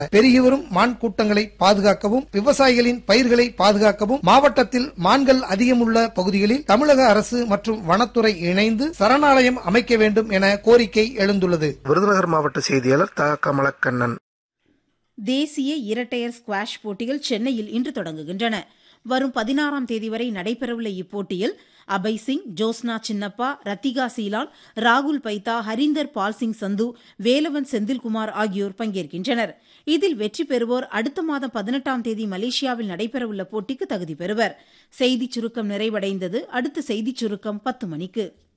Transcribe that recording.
பெருகி வரும் மான் கூட்டங்களை பாதுகாக்கவும் விவசாயிகளின் பயிர்களை பாதுகாக்கவும் மாவட்டத்தில் மான்கள் அதிகமுள்ள பகுதிகளில் தமிழக அரசு மற்றும் வனத்துறை இணைந்து சரணாலயம் அமைக்க வேண்டும் என கோரிக்கை எழுந்துள்ளது. விருதுநகர் மாவட்ட செய்தியாளர் த. கமலக்கண்ணன். தேசிய இரட்டையர் ஸ்குவாஷ் போட்டிகள் சென்னையில் இன்று தொடங்குகின்றன. வரும் 16ஆம் தேதி வரை நடைபெறவுள்ள இப்போட்டியில் அபய் சிங், ஜோஸ்னா சின்னப்பா, ரத்திகா சீலான், ராகுல் பைத்தா, ஹரீந்தர் பால் சிங் சந்து, வேலவன் செந்தில்குமார் ஆகியோர் பங்கேற்கின்றனர். இதில் வெற்றி பெறுவோர் அடுத்த மாதம் 18ஆம் தேதி மலேசியாவில் நடைபெறவுள்ள போட்டிக்கு தகுதி பெறுவர். செய்திச் சுருக்கம் நிறைவடைந்தது. அடுத்த செய்திச் சுருக்கம் 10 மணிக்கு.